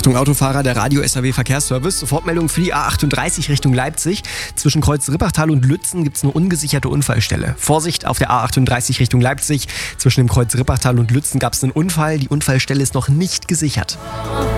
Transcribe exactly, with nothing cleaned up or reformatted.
Achtung Autofahrer, der Radio-S A W Verkehrsservice. Sofortmeldung für die A achtunddreißig Richtung Leipzig. Zwischen Kreuz Rippertal und Lützen gibt es eine ungesicherte Unfallstelle. Vorsicht auf der A achtunddreißig Richtung Leipzig. Zwischen dem Kreuz Rippertal und Lützen gab es einen Unfall. Die Unfallstelle ist noch nicht gesichert.